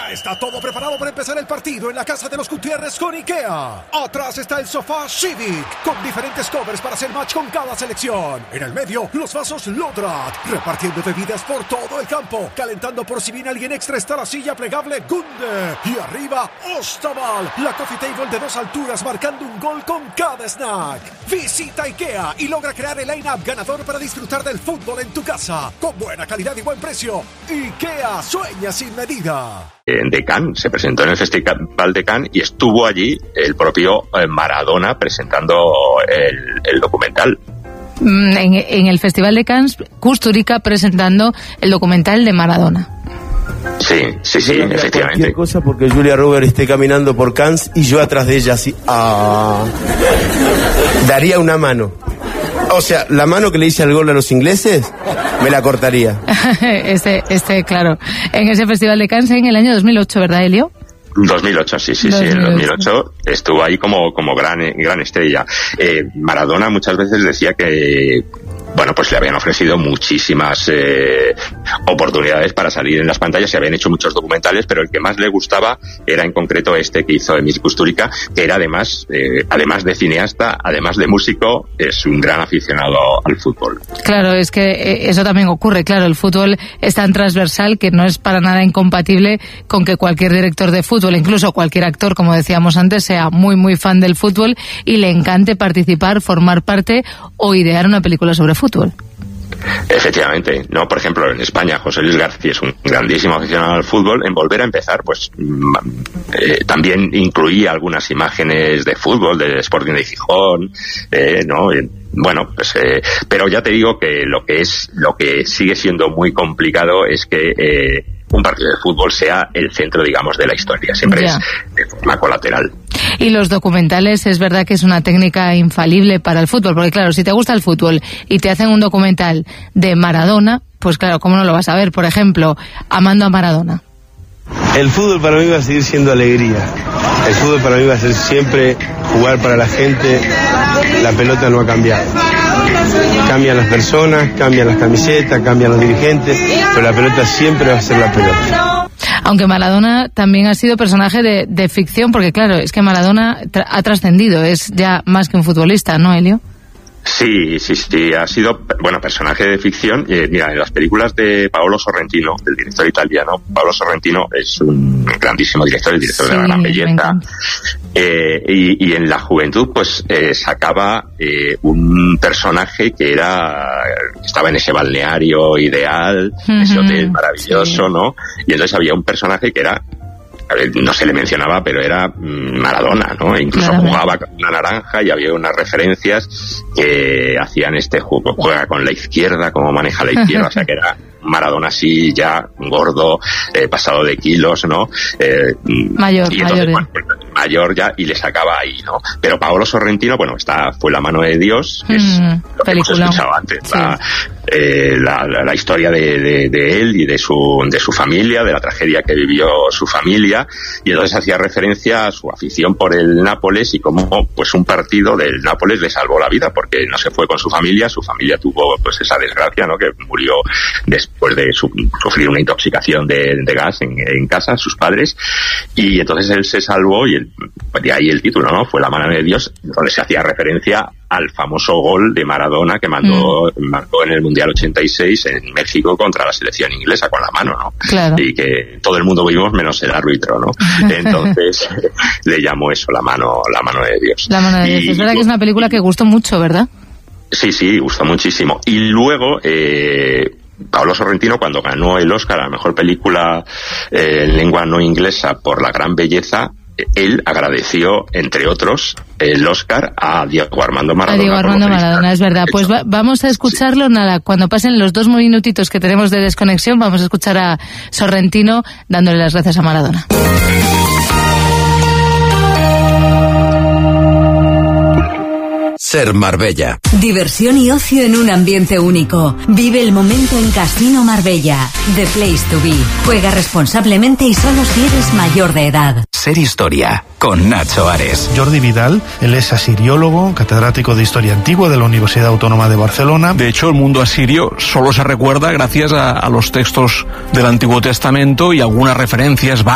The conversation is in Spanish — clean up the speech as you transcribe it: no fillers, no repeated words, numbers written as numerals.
Ya está todo preparado para empezar el partido en la casa de los Gutiérrez con IKEA. Atrás está el sofá Civic, con diferentes covers para hacer match con cada selección. En el medio, los vasos Lodrat, repartiendo bebidas por todo el campo. Calentando por si viene alguien extra está la silla plegable Gunde. Y arriba, Ostaval, la coffee table de 2 alturas marcando un gol con cada snack. Visita IKEA y logra crear el line-up ganador para disfrutar del fútbol en tu casa. Con buena calidad y buen precio. IKEA sueña sin medida. De Cannes, se presentó en el Festival de Cannes y estuvo allí el propio Maradona presentando el documental. En el Festival de Cannes, Kusturica presentando el documental de Maradona. Sí, efectivamente. Cualquier cosa porque Julia Roberts esté caminando por Cannes y yo atrás de ella así. Daría una mano. O sea, la mano que le hice al gol a los ingleses, me la cortaría. Claro. En ese Festival de Cannes en el año 2008, ¿verdad, Elio? 2008, sí. En 2008 estuvo ahí como gran estrella. Maradona muchas veces decía que, bueno, pues le habían ofrecido muchísimas oportunidades para salir en las pantallas, se habían hecho muchos documentales, pero el que más le gustaba era en concreto este que hizo Emil Kusturica, que era además de cineasta, además de músico, es un gran aficionado al fútbol. Claro, es que eso también ocurre, claro, el fútbol es tan transversal que no es para nada incompatible con que cualquier director de fútbol, incluso cualquier actor, como decíamos antes, sea muy muy fan del fútbol y le encante participar, formar parte o idear una película sobre fútbol. Efectivamente, no, por ejemplo, en España José Luis García es un grandísimo aficionado al fútbol. En Volver a empezar, pues también incluía algunas imágenes de fútbol, del Sporting de Gijón, ¿no? Bueno, pues, pero ya te digo que lo que sigue siendo muy complicado es que un partido de fútbol sea el centro, digamos, de la historia. Siempre es de forma colateral. Y los documentales, es verdad que es una técnica infalible para el fútbol, porque claro, si te gusta el fútbol y te hacen un documental de Maradona, pues claro, ¿cómo no lo vas a ver? Por ejemplo, Amando a Maradona. El fútbol para mí va a seguir siendo alegría. El fútbol para mí va a ser siempre jugar para la gente. La pelota no ha cambiado. Cambian las personas, cambian las camisetas, cambian los dirigentes, pero la pelota siempre va a ser la pelota. Aunque Maradona también ha sido personaje de ficción, porque claro, es que Maradona ha trascendido, es ya más que un futbolista, ¿no, Elio? Sí, ha sido, bueno, personaje de ficción. Mira, en las películas de Paolo Sorrentino, del director italiano, Paolo Sorrentino es un grandísimo director, el director de La Gran Belleza. Y en la juventud, pues, sacaba un personaje que estaba en ese balneario ideal, ese hotel maravilloso, ¿no? Y entonces había un personaje que era, no se le mencionaba, pero era Maradona, ¿no? Incluso jugaba con una naranja y había unas referencias que hacían este juego, juega con la izquierda, cómo maneja la izquierda, o sea que era Maradona así ya gordo, pasado de kilos, ¿no? Mayor ya, y le sacaba ahí, ¿no? Pero Paolo Sorrentino, bueno, fue La mano de Dios, que es lo que hemos escuchado antes, la historia de él y de su familia, de la tragedia que vivió su familia, y entonces hacía referencia a su afición por el Nápoles y cómo pues un partido del Nápoles le salvó la vida, porque no se fue con su familia tuvo pues esa desgracia, ¿no? Que murió después de sufrir una intoxicación de gas en casa, sus padres, y entonces él se salvó y de ahí el título, ¿no? Fue La mano de Dios, donde se hacía referencia al famoso gol de Maradona que marcó en el Mundial 86 en México contra la selección inglesa con la mano, ¿no? Claro. Y que todo el mundo vimos menos el árbitro, ¿no? Entonces le llamó eso La mano de Dios. La mano de Dios. Es verdad que es una película que gustó mucho, ¿verdad? Sí, gustó muchísimo. Y luego Paolo Sorrentino, cuando ganó el Oscar a la mejor película en lengua no inglesa por La Gran Belleza, él agradeció, entre otros, el Oscar a Diego Armando Maradona. A Diego Armando Maradona, es verdad. Pues vamos a escucharlo, cuando pasen los 2 minutitos que tenemos de desconexión, vamos a escuchar a Sorrentino dándole las gracias a Maradona. Ser Marbella. Diversión y ocio en un ambiente único. Vive el momento en Casino Marbella. The Place to Be. Juega responsablemente y solo si eres mayor de edad. Ser Historia, con Nacho Ares. Jordi Vidal, él es asiriólogo, catedrático de Historia Antigua de la Universidad Autónoma de Barcelona. De hecho, el mundo asirio solo se recuerda gracias a los textos del Antiguo Testamento y algunas referencias